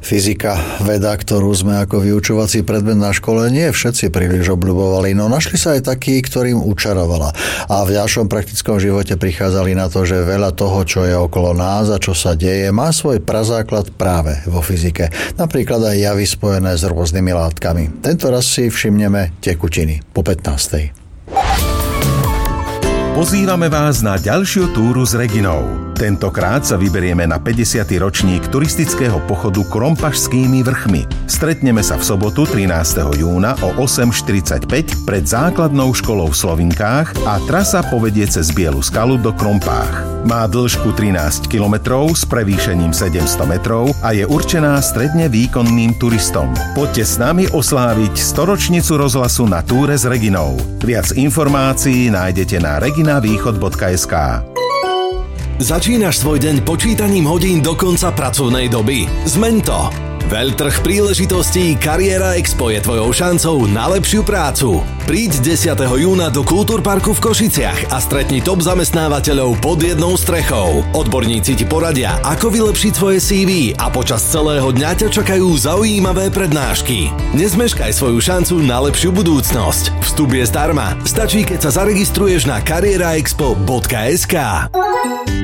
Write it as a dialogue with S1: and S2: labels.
S1: Fyzika, veda, ktorú sme ako vyučovací predmet na škole nie všetci príliš obľubovali, no našli sa aj takí, ktorým učarovala. A v ďalšom praktickom živote prichádzali na to, že veľa toho, čo je okolo nás a čo sa deje, má svoj prazáklad práve vo fyzike. Napríklad aj javy spojené s rôznymi látkami. Tento raz si všimneme tekutiny po 15.
S2: Pozývame vás na ďalšiu túru s Reginou. Tentokrát sa vyberieme na 50. ročník turistického pochodu Krompašskými vrchmi. Stretneme sa v sobotu 13. júna o 8:45 pred základnou školou v Slovinkách a trasa povedie cez Bielu skalu do Krompách. Má dĺžku 13 kilometrov s prevýšením 700 metrov a je určená stredne výkonným turistom. Poďte s nami osláviť 100-ročnicu rozhlasu na túre s Reginou. Viac informácií nájdete na reginavýchod.sk.
S3: Začínaš svoj deň počítaním hodín do konca pracovnej doby? Zmeň to! Veľtrh príležitostí Kariéra Expo je tvojou šancou na lepšiu prácu. Príď 10. júna do Kultúrparku v Košiciach a stretni top zamestnávateľov pod jednou strechou. Odborníci ti poradia, ako vylepšiť svoje CV a počas celého dňa ťa čakajú zaujímavé prednášky. Nezmeškaj svoju šancu na lepšiu budúcnosť. Vstup je zdarma. Stačí, keď sa zaregistruješ na karieraexpo.sk.